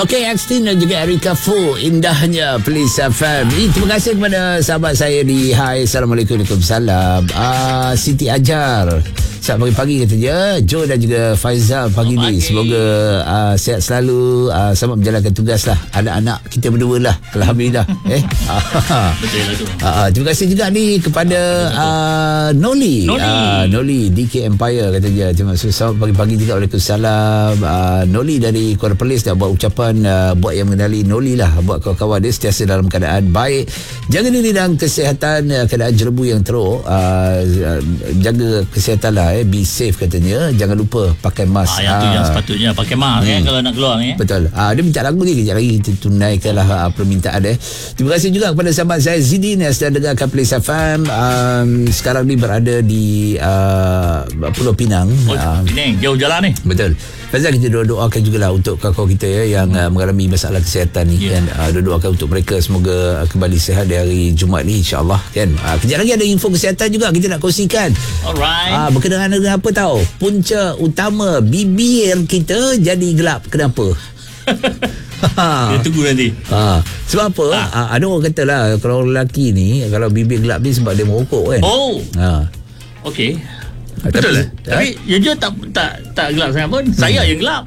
Okey, Axtin dan juga Erika Fu, indahnya Please FM. Terima kasih kepada sahabat saya di Hai. Assalamualaikum. Waalaikumsalam. Siti Ajar, selamat pagi kata dia. Joe dan juga Faizal pagi ni. Semoga sihat selalu, selamat menjalankan tugas lah. Anak-anak kita berdua lah. Alhamdulillah. Betul lah tu. Terima kasih juga ni kepada Noli. Noli DK Empire kata dia. Terima kasih. Selamat pagi-pagi juga. Waalaikumsalam. Noli dari Kuala Perlis dah buat ucapan buat yang mengenali Noli lah, buat kawan-kawan dia sentiasa dalam keadaan baik, jaga diri dan kesihatan, keadaan jerebu yang teruk, jaga kesihatan lah, be safe katanya, jangan lupa pakai mask. Yang tu yang sepatutnya pakai mask kalau nak keluar ni. Betul. Dia minta lagu ni, kejap lagi kita tunaikanlah permintaan dia. Terima kasih juga kepada sahabat saya Zidin yang sedang dengarkan Please FM. Sekarang ni berada di Pulau Pinang. Pinang jauh jalan ni. Betul. Fazal, kita doakan jugalah untuk kawan-kawan kita yang mengalami masalah kesihatan ni kan. Doakan untuk mereka semoga kembali sihat di hari Jumaat ni, insya-Allah kan. Kejap lagi ada info kesihatan juga kita nak kongsikan. Alright. Berkenaan dengan apa tahu? Punca utama bibir kita jadi gelap. Kenapa? Kita tunggu nanti. Sebab apa? Ada orang kata lah, kalau orang lelaki ni kalau bibir gelap ni sebab dia merokok kan. Okey. Betul lah. Tapi dia tak gelap sangat pun. Saya yang gelap.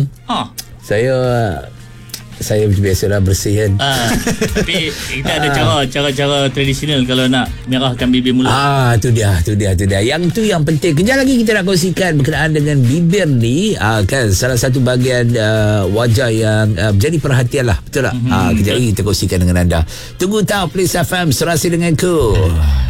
Saya biasalah bersih kan. Tapi kita ada cara tradisional kalau nak merahkan bibir mulut. Tu dia. Yang tu yang penting. Kejap lagi kita nak kongsikan berkenaan dengan bibir ni, kan salah satu bahagian wajah yang menjadi perhatian lah. Betul tak? Kejap lagi kita kongsikan dengan anda. Tunggu tahu Please FM serasi denganku.